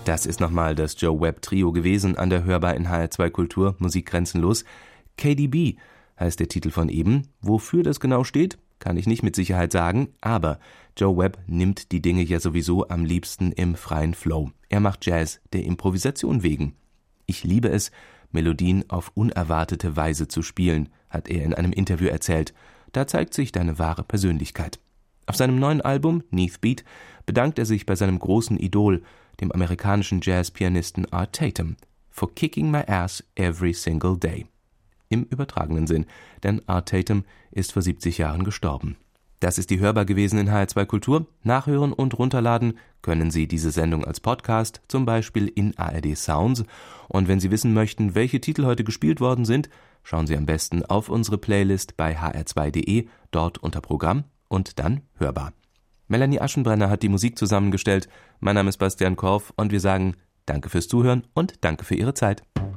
Das ist nochmal das Joe Webb Trio gewesen an der Hörbar in HR2 Kultur, Musik grenzenlos. KDB heißt der Titel von eben. Wofür das genau steht, kann ich nicht mit Sicherheit sagen, aber Joe Webb nimmt die Dinge ja sowieso am liebsten im freien Flow. Er macht Jazz der Improvisation wegen. Ich liebe es, Melodien auf unerwartete Weise zu spielen, hat er in einem Interview erzählt. Da zeigt sich deine wahre Persönlichkeit. Auf seinem neuen Album, Neath Beat, bedankt er sich bei seinem großen Idol, dem amerikanischen Jazzpianisten Art Tatum, for kicking my ass every single day. Im übertragenen Sinn, denn Art Tatum ist vor 70 Jahren gestorben. Das ist die Hörbar gewesen in HR2 Kultur. Nachhören und runterladen können Sie diese Sendung als Podcast, zum Beispiel in ARD Sounds. Und wenn Sie wissen möchten, welche Titel heute gespielt worden sind, schauen Sie am besten auf unsere Playlist bei hr2.de, dort unter Programm und dann Hörbar. Melanie Aschenbrenner hat die Musik zusammengestellt. Mein Name ist Bastian Korf und wir sagen Danke fürs Zuhören und danke für Ihre Zeit.